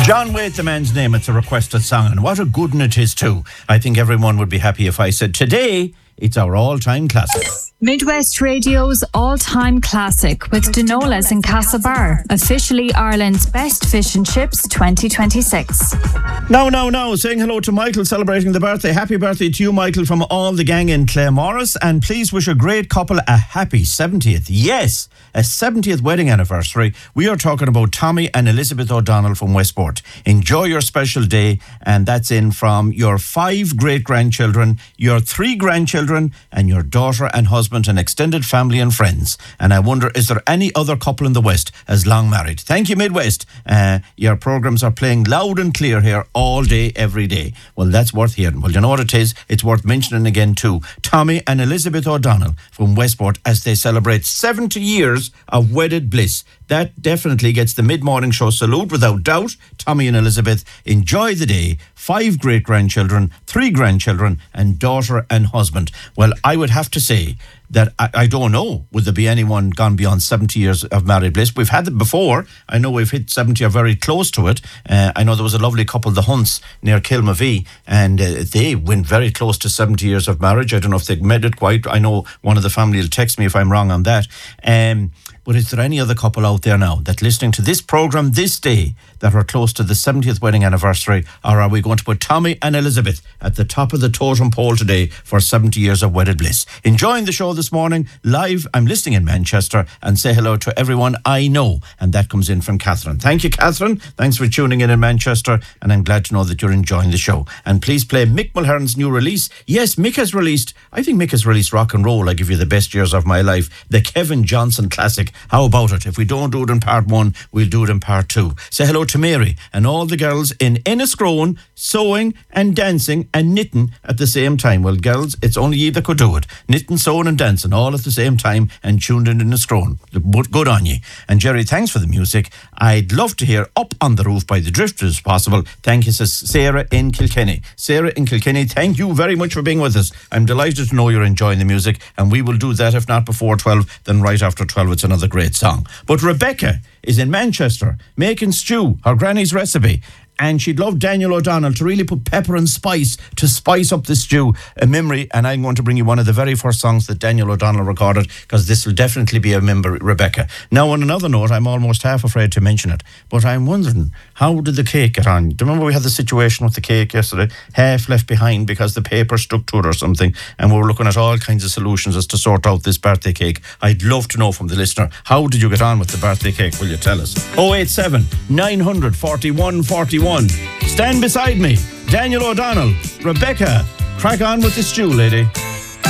John Waite, the man's name. It's a requested song, and what a good one it is too. I think everyone would be happy if I said today it's our all-time classic. Midwest Radio's all-time classic with Denola's in Castlebar, officially Ireland's best fish and chips 2026. Now, saying hello to Michael celebrating the birthday. Happy birthday to you, Michael, from all the gang in Claremorris, and please wish a great couple a happy 70th. Yes, a 70th wedding anniversary. We are talking about Tommy and Elizabeth O'Donnell from Westport. Enjoy your special day, and that's in from your 5 great-grandchildren, your 3 grandchildren, and your daughter and husband and extended family and friends. And I wonder, is there any other couple in the West as long married? Thank you, Midwest. Your programmes are playing loud and clear here all day, every day. Well, that's worth hearing. Well, you know what it is? It's worth mentioning again too. Tommy and Elizabeth O'Donnell from Westport as they celebrate 70 years of wedded bliss. That definitely gets the mid-morning show salute without doubt. Tommy and Elizabeth, enjoy the day. 5 great-grandchildren, 3 grandchildren, and daughter and husband. Well, I would have to say that I don't know, would there be anyone gone beyond 70 years of married bliss? We've had it before. I know we've hit 70 or very close to it. I know there was a lovely couple, the Hunts, near Kilmavee, and they went very close to 70 years of marriage. I don't know if they'd made it quite. I know one of the family will text me if I'm wrong on that. But is there any other couple out there now that listening to this programme this day that are close to the 70th wedding anniversary, or are we going to put Tommy and Elizabeth at the top of the totem pole today for 70 years of wedded bliss? Enjoying the show this morning, live. I'm listening in Manchester, and say hello to everyone I know. And that comes in from Catherine. Thank you, Catherine. Thanks for tuning in Manchester, and I'm glad to know that you're enjoying the show. And please play Mick Mulherron's new release. Yes, Mick has released Rock and Roll, I Give You the Best Years of My Life, the Kevin Johnson classic. How about it? If we don't do it in part 1, we'll do it in part 2. Say hello to Mary and all the girls in Enniscrone, sewing and dancing and knitting at the same time. Well, girls, it's only you that could do it. Knitting, sewing and dancing all at the same time and tuned in Enniscrone. Good on you. And Jerry, thanks for the music. I'd love to hear Up on the Roof by the Drifters, possible. Thank you, says Sarah in Kilkenny. Sarah in Kilkenny, thank you very much for being with us. I'm delighted to know you're enjoying the music, and we will do that, if not before 12, then right after 12. It's another great song. But Rebecca is in Manchester making stew, her granny's recipe, and she'd love Daniel O'Donnell to really put pepper and spice to spice up the stew. A memory, and I'm going to bring you one of the very first songs that Daniel O'Donnell recorded, because this will definitely be a memory, Rebecca. Now, on another note, I'm almost half afraid to mention it, but I'm wondering, how did the cake get on? Do you remember we had the situation with the cake yesterday? Half left behind because the paper stuck to it or something, and we were looking at all kinds of solutions as to sort out this birthday cake. I'd love to know from the listener, how did you get on with the birthday cake? Will you tell us? 087 900 41 41. Stand beside me, Daniel O'Donnell. Rebecca, crack on with the stew, lady.